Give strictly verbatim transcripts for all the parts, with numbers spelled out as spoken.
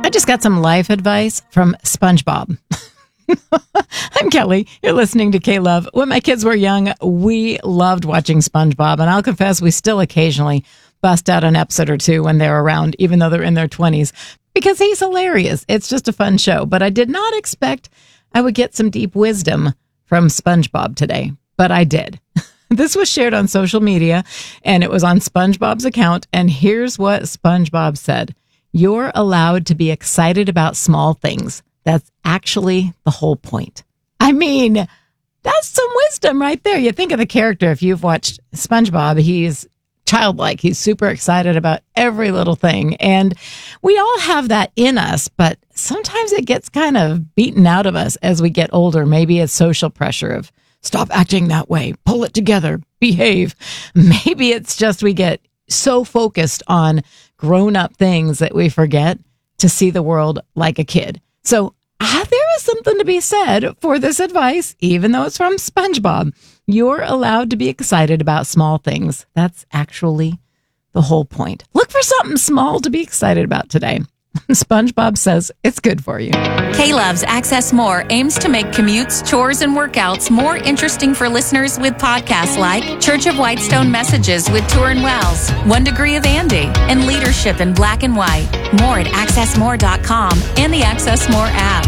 I just got some life advice from SpongeBob. I'm Kelly. You're listening to K-Love. When my kids were young, we loved watching SpongeBob, and I'll confess we still occasionally bust out an episode or two when they're around, even though they're in their twenties, because he's hilarious. It's just a fun show, but I did not expect I would get some deep wisdom from SpongeBob today, but I did. This was shared on social media, and it was on SpongeBob's account, and here's what SpongeBob said. You're allowed to be excited about small things. That's actually the whole point. I mean, that's some wisdom right there. You think of the character. If you've watched SpongeBob, he's childlike. He's super excited about every little thing. And we all have that in us, but sometimes it gets kind of beaten out of us as we get older. Maybe it's social pressure of stop acting that way, pull it together, behave. Maybe it's just we get so focused on grown-up things that we forget to see the world like a kid. So ah, there is something to be said for this advice, even though it's from SpongeBob. You're allowed to be excited about small things. That's actually the whole point. Look for something small to be excited about today. SpongeBob says it's good for you. K-Love's Access More aims to make commutes, chores, and workouts more interesting for listeners with podcasts like Church of Whitestone Messages with Turin Wells, One Degree of Andy, and Leadership in Black and White. More at access more dot com and the Access More app.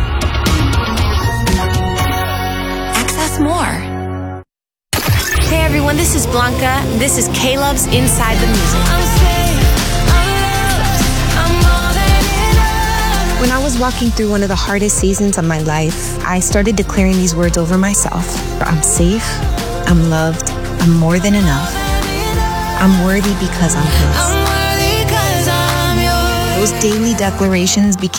Access More. Hey everyone, this is Blanca. This is K-Love's Inside the Music. When I was walking through one of the hardest seasons of my life, I started declaring these words over myself. I'm safe, I'm loved, I'm more than enough. I'm worthy because I'm his. Those daily declarations became